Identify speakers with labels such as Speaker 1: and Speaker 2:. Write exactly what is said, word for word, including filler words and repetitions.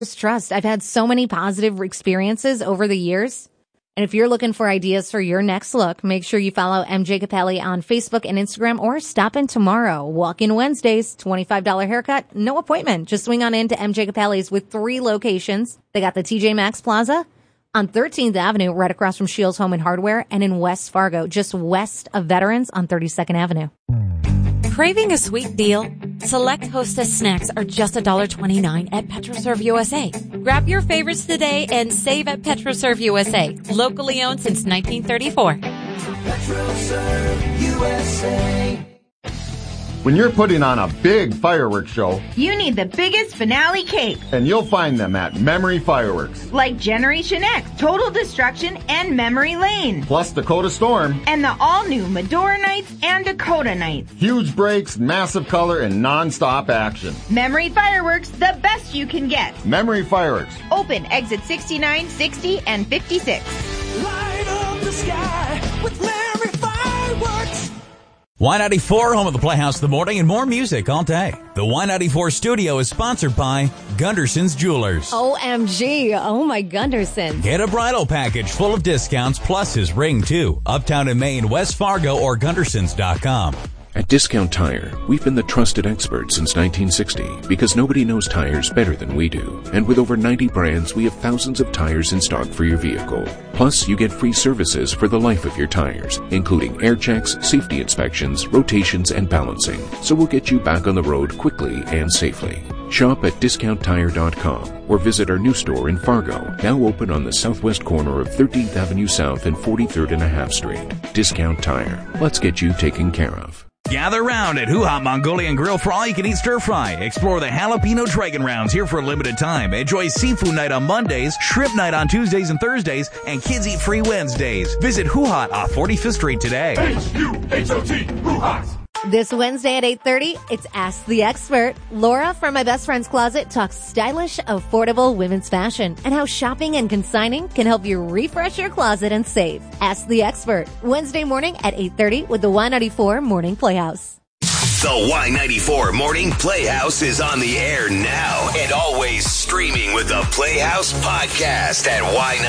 Speaker 1: Trust. I've had so many positive experiences over the years. And if you're looking for ideas for your next look, make sure you follow M J Capelli on Facebook and Instagram or stop in tomorrow. Walk-in Wednesdays, twenty-five dollars haircut, no appointment. Just swing on into M J Capelli's with three locations. They got the T J Maxx Plaza on thirteenth Avenue, right across from Shields Home and Hardware, and in West Fargo, just west of Veterans on thirty-second Avenue.
Speaker 2: Craving a sweet deal? Select Hostess snacks are just one dollar twenty-nine at PetroServe U S A. Grab your favorites today and save at PetroServe U S A. Locally owned since nineteen thirty-four.
Speaker 3: PetroServe U S A.
Speaker 4: When you're putting on a big fireworks show,
Speaker 5: you need the biggest finale cake.
Speaker 4: And you'll find them at Memory Fireworks.
Speaker 5: Like Generation X, Total Destruction, and Memory Lane.
Speaker 4: Plus Dakota Storm.
Speaker 5: And the all-new Medora Nights and Dakota Nights.
Speaker 4: Huge breaks, massive color, and non-stop action.
Speaker 5: Memory Fireworks, the best you can get.
Speaker 4: Memory Fireworks.
Speaker 5: Open exit sixty-nine, sixty, and fifty-six.
Speaker 3: Light up the sky with Memory Fireworks.
Speaker 6: Y ninety-four, home of the Playhouse in the morning, and more music all day. The Y ninety-four studio is sponsored by Gunderson's Jewelers.
Speaker 1: O M G. Oh, my Gunderson.
Speaker 6: Get a bridal package full of discounts plus his ring, too. Uptown in Maine, West Fargo, or Gundersons dot com.
Speaker 7: At Discount Tire, we've been the trusted experts since nineteen sixty because nobody knows tires better than we do. And with over ninety brands, we have thousands of tires in stock for your vehicle. Plus, you get free services for the life of your tires, including air checks, safety inspections, rotations, and balancing. So we'll get you back on the road quickly and safely. Shop at discount tire dot com or visit our new store in Fargo, now open on the southwest corner of thirteenth Avenue South and forty-third and a half Street. Discount Tire. Let's get you taken care of.
Speaker 8: Gather round at Hoo Ha Mongolian Grill for all-you-can-eat stir-fry. Explore the Jalapeno Dragon Rounds here for a limited time. Enjoy seafood night on Mondays, shrimp night on Tuesdays and Thursdays, and kids eat free Wednesdays. Visit Hoo Ha off forty-fifth Street today.
Speaker 3: H U H O T, Hoo Ha.
Speaker 1: This Wednesday at eight thirty, it's Ask the Expert. Laura from My Best Friend's Closet talks stylish, affordable women's fashion and how shopping and consigning can help you refresh your closet and save. Ask the Expert, Wednesday morning at eight thirty with the Y ninety-four Morning Playhouse.
Speaker 9: The Y ninety-four Morning Playhouse is on the air now and always streaming with the Playhouse podcast at Y ninety-four.